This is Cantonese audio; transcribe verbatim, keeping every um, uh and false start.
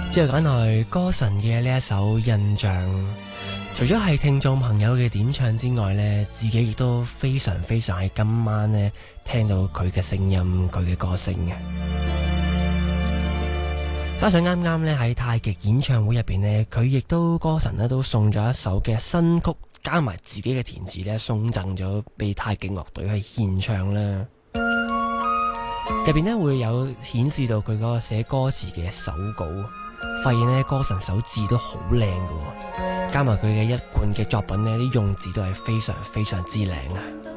之後揀來歌神嘅呢一首印象，除咗係聽眾朋友嘅點唱之外呢，自己亦都非常非常喺今晚呢聽到佢嘅聲音，佢嘅歌聲嘅。加上啱啱呢喺太極演唱會入邊呢，佢亦都歌神呢都送咗一首嘅新曲，加埋自己嘅填詞呢，送贈咗俾太極樂隊去獻唱啦。入邊呢會有顯示到佢嗰個寫歌詞嘅手稿。發現呢歌神手字都好靚㗎，加埋佢嘅一貫嘅作品呢，啲用字都係非常非常之靚啊！